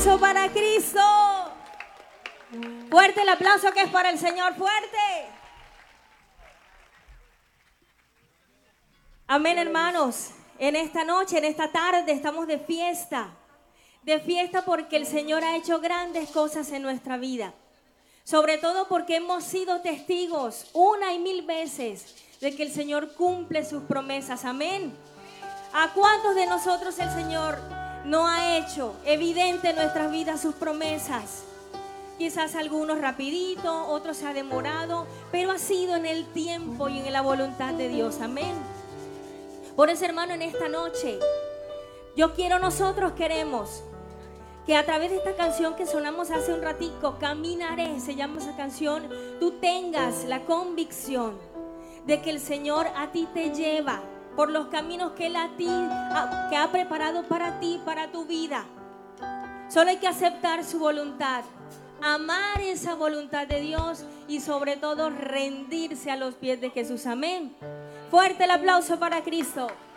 Para Cristo. Fuerte el aplauso que es para el Señor, fuerte. Amén, hermanos. En esta noche, en esta tarde, estamos de fiesta porque el Señor ha hecho grandes cosas en nuestra vida. Sobre todo porque hemos sido testigos una y mil veces de que el Señor cumple sus promesas. Amén. ¿A cuántos de nosotros el Señor no ha hecho evidente en nuestras vidas sus promesas? Quizás algunos rapidito, otros se ha demorado, pero ha sido en el tiempo y en la voluntad de Dios. Amén. Por eso, hermano, en esta noche nosotros queremos que a través de esta canción que sonamos hace un ratico, Caminaré, se llama esa canción, tú tengas la convicción de que el Señor a ti te lleva por los caminos que Él que ha preparado para ti, para tu vida. Solo hay que aceptar su voluntad, amar esa voluntad de Dios y sobre todo rendirse a los pies de Jesús. Amén. Fuerte el aplauso para Cristo.